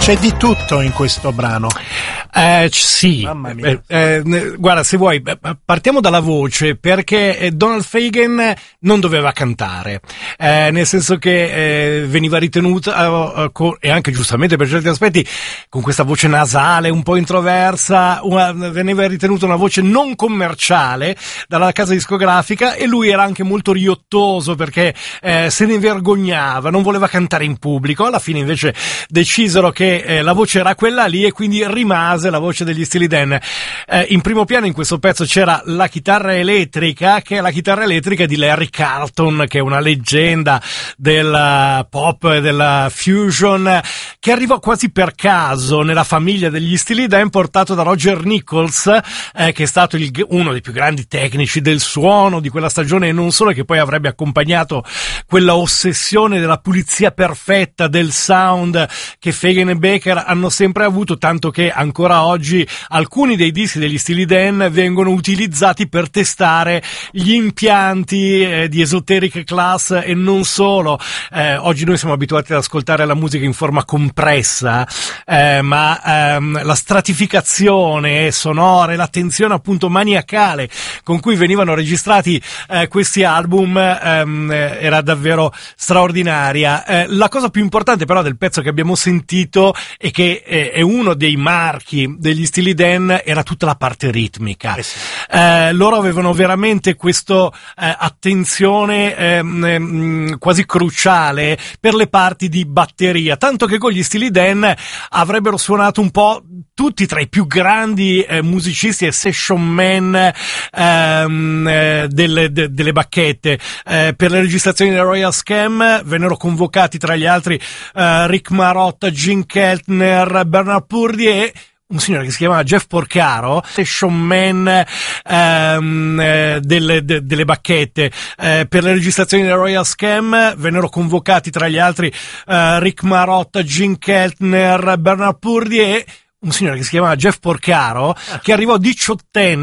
C'è di tutto in questo brano. Sì. Mamma mia. Guarda, se vuoi, partiamo dalla voce, perché Donald Fagen non doveva cantare, nel senso che veniva ritenuta, e anche giustamente per certi aspetti, con questa voce nasale, un po' introversa, veniva ritenuta una voce non commerciale dalla casa discografica, e lui era anche molto riottoso perché se ne vergognava, non voleva cantare in pubblico. Alla fine invece decisero che la voce era quella lì, e quindi rimase la voce degli Steely Dan. In primo piano in questo pezzo c'era la chitarra elettrica, che è la chitarra elettrica di Larry Carlton, che è una leggenda del pop e della fusion, che arrivò quasi per caso nella famiglia degli Steely Dan, portato da Roger Nichols, che è stato uno dei più grandi tecnici del suono di quella stagione, e non solo, che poi avrebbe accompagnato quella ossessione della pulizia perfetta del sound che Fagen e Baker hanno sempre avuto, tanto che ancora oggi alcuni dei dischi degli Steely Dan vengono utilizzati per testare gli impianti di Esoteric Class, e non solo. Oggi noi siamo abituati ad ascoltare la musica in forma compressa, ma la stratificazione sonora e l'attenzione appunto maniacale con cui venivano registrati questi album era davvero straordinaria. La cosa più importante però del pezzo che abbiamo sentito, e che è uno dei marchi degli Steely Dan, era tutta la parte ritmica. Sì. Loro avevano veramente questo attenzione quasi cruciale per le parti di batteria, tanto che con gli Steely Dan avrebbero suonato un po' tutti tra i più grandi musicisti e session man delle bacchette. Per le registrazioni del Royal Scam vennero convocati tra gli altri Rick Marotta, Gene Keltner, Bernard Purdy e un signore che si chiamava Jeff Porcaro, session man delle bacchette. Per le registrazioni del Royal Scam vennero convocati tra gli altri Rick Marotta, Gene Keltner, Bernard Purdy e un signore che si chiamava Jeff Porcaro, che arrivò 18enne